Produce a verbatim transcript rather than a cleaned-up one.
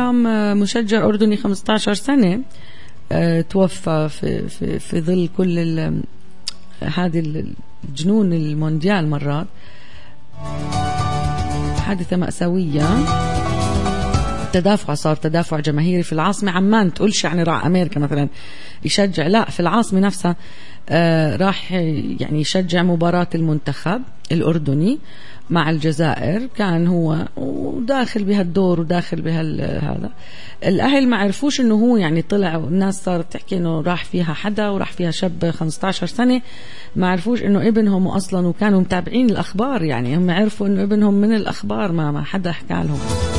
إسلام مشجع أردني خمسة عشر سنة توفى في في في ظل كل هذه الجنون المونديال. مرات حادثة مأساوية، تدافع، صار تدافع جماهيري في العاصمة عمان. تقولش يعني راح أمريكا مثلا يشجع، لا، في العاصمة نفسها آه راح يعني يشجع مباراة المنتخب الأردني مع الجزائر. كان هو وداخل بهالدور وداخل بهذا. الأهل ما عرفوش إنه هو يعني طلع، والناس صارت تحكي إنه راح فيها حدا وراح فيها شاب خمسة عشر سنة. ما عرفوش إنه ابنهم أصلا، وكانوا متابعين الأخبار، يعني هم عرفوا إنه ابنهم من الأخبار، ما ما حدا حكى لهم.